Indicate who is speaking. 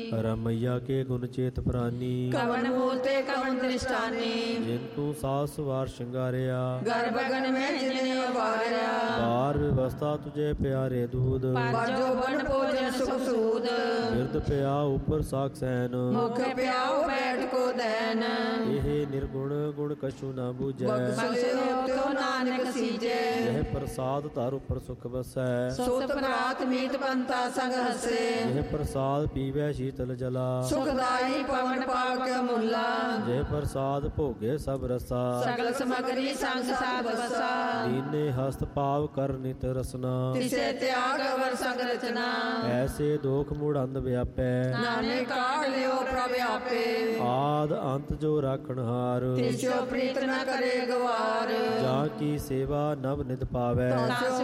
Speaker 1: रमैया के गुण चेत प्राणी
Speaker 2: कवन मूल ते कवन दृष्टानी
Speaker 1: जिंतु सास वार श्रृंगारिया
Speaker 2: गर्भ गगन में जिने उबारिया
Speaker 1: बार व्यवस्था तुझे प्यारे दूध
Speaker 2: बाजो बन भोजन सुख सूद
Speaker 1: बिरद प्या ऊपर साख सैन
Speaker 2: मुख प्याओ बैठ को दैन
Speaker 1: यह निर्गुण गुण कछु न बूझै
Speaker 2: बख्शे तो नानक सीजे
Speaker 1: यह प्रसाद तारु पर सुख बसै
Speaker 2: सुत प्रात मीत बनता संग हसे
Speaker 1: यह प्रसाद पीवै शीतल जला
Speaker 2: सुखदाई पवन पाक मुल्ला
Speaker 1: जय प्रसाद भोगे सब रसा
Speaker 2: सगल समगरी संग साध बसा
Speaker 1: दीने हस्त पाव कर नित रसना
Speaker 2: तिसे त्याग अवर संग रचना
Speaker 1: ऐसे दोख मूढ़ अंध व्यापै
Speaker 2: नाने काढ़ लियो प्रभ आपे
Speaker 1: आद अंत जो राखण हार
Speaker 2: तिसो प्रीत न करे गवार
Speaker 1: जा की सेवा नव निध पावै